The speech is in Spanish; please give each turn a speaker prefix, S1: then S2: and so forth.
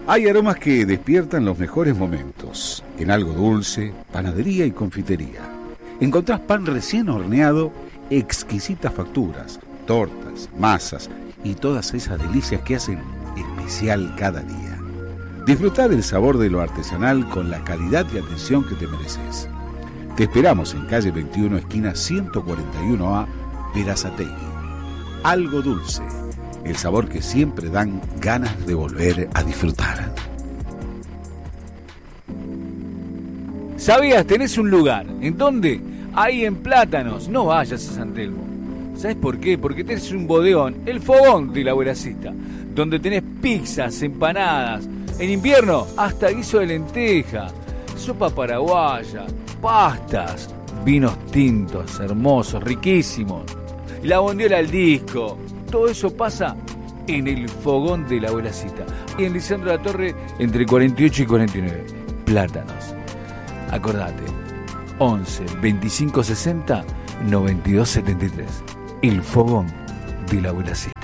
S1: Hay aromas que despiertan los mejores momentos. En Algo Dulce, panadería y confitería. Encontrás pan recién horneado, exquisitas facturas, tortas, masas y todas esas delicias que hacen especial cada día. Disfrutá del sabor de lo artesanal con la calidad y atención que te mereces. Te esperamos en calle 21, esquina 141A, Berazategui. Algo Dulce, el sabor que siempre dan ganas de volver a disfrutar.
S2: ¿Sabías? Tenés un lugar. ¿En dónde? Ahí en Plátanos. No vayas a San Telmo. ¿Sabes por qué? Porque tenés un bodegón, el Fogón de la Abuelacita, donde tenés pizzas, empanadas, en invierno hasta guiso de lenteja, sopa paraguaya, pastas, vinos tintos, hermosos, riquísimos, la bondiola al disco. Todo eso pasa en el Fogón de la Abuelacita y en Lisandro de la Torre entre 48 y 49. Plátanos. Acordate, 11 25 60 92 73. El Fogón de la Abuelacita.